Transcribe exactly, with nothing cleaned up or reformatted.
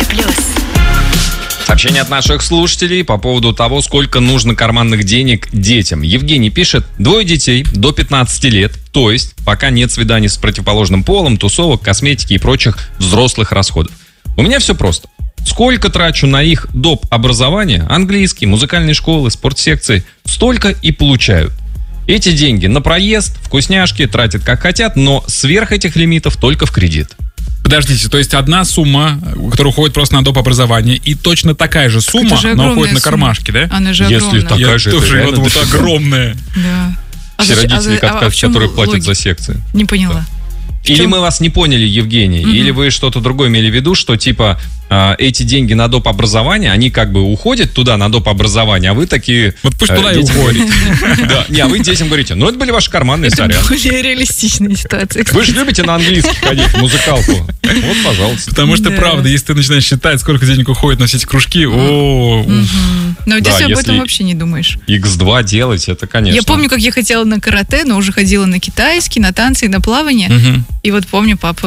Европе плюс. Сообщение от наших слушателей по поводу того, сколько нужно карманных денег детям. Евгений пишет: двое детей до пятнадцати лет, то есть пока нет свиданий с противоположным полом, тусовок, косметики и прочих взрослых расходов. У меня все просто. Сколько трачу на их доп. Образование, английский, музыкальные школы, спортсекции, столько и получают. Эти деньги на проезд, вкусняшки тратят как хотят, но сверх этих лимитов только в кредит. Подождите, то есть одна сумма, которая уходит просто на доп. Образование, и точно такая же сумма, но уходит на кармашки, да? Она же Если огромная. такая Я же, тоже это вот, вот дофига. огромная. Да. А Все зачем- а родители, за- а- а в чем которые платят логика? за секции. Не поняла. В Или чем? мы вас не поняли, Евгений, Мгм. или вы что-то другое имели в виду, что типа а, эти деньги на доп. Образование, они как бы уходят туда на доп. Образование, а вы такие... Вот пусть э, туда и детям уходит. говорите. Да. Не, а вы детям говорите: ну это были ваши карманные, Это сорян. более реалистичная ситуация. Вы же любите на английский ходить, в музыкалку. Вот, пожалуйста. Потому что, Да. правда, если ты начинаешь считать, сколько денег уходит на все эти кружки, о, уф. Но в Да, детстве об если- этом вообще не думаешь. икс два делать, это, конечно. Я помню, как я хотела на карате, но уже ходила на китайский, на танцы и на плавание. Мгм. И вот помню, папа